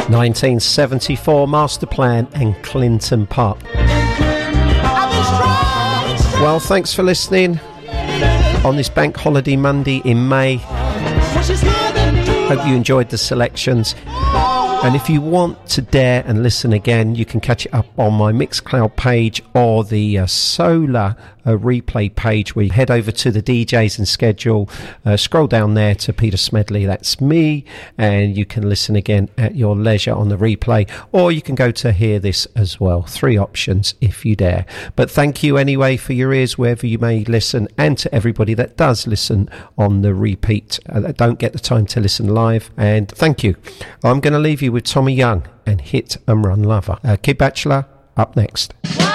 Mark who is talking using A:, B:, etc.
A: 1974, Master Plan and Clinton Pop. Well, thanks for listening on this Bank Holiday Monday in May. Hope you enjoyed the selections. And if you want to dare and listen again, you can catch it up on my Mixcloud page or the Solar replay page, where you head over to the DJs and schedule, scroll down there to Peter Smedley, that's me, and you can listen again at your leisure on the replay, or you can go to Hear This as well. 3 options if you dare. But thank you anyway for your ears wherever you may listen, and to everybody that does listen on the repeat, that don't get the time to listen live, and thank you. I'm going to leave you with Tommy Young and Hit and Run Lover. Kid Bachelor up next.